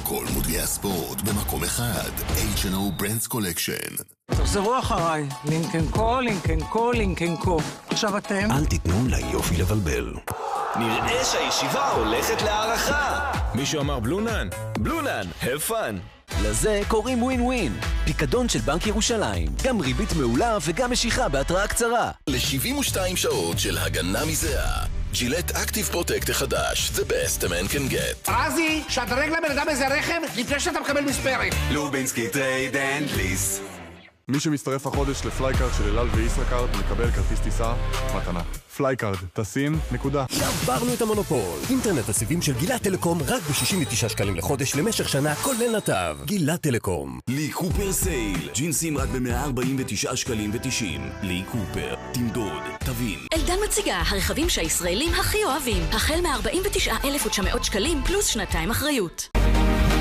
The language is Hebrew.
כל מותגי הספורט במקום אחד. H&O Brands Collection. תחזרו אחריי, לינקן קו, לינקן קו, לינקן קו. עכשיו אתם? אל תיתנו ליופי לבלבל. נראה שהישיבה הולכת להערכה. מישהו אמר בלונן? בלונן, have fun. לזה קוראים ווין ווין. פיקדון של בנק ירושלים. גם ריבית מעולה וגם משיכה בהתראה קצרה. ל-72 שעות של הגנה מזהה. ג'ילט אקטיב פרוטקט החדש. The best a man can get. רזי, שדרג לבן אדם איזה רכב לפני שאתה מקבל מספרת. לובינסקי טרייד אנד ליס. מי שמצטרף החודש לפלייקארד של אלעל וישראכרד מקבל כרטיס טיסה מתנה. פלייקארד, טסים, נקודה. שברנו את המונופול. אינטרנט הסיבים של גילת טלקום רק ב-69 שקלים לחודש למשך שנה, כולל נתב. גילת טלקום. לי קופר סייל. ג'ינסים רק ב-149 שקלים ו-90. לי קופר. תמדוד, תבין. אלדן מציגה הרכבים שהישראלים הכי אוהבים. החל מ-49,900 שקלים פלוס שנתיים אחריות.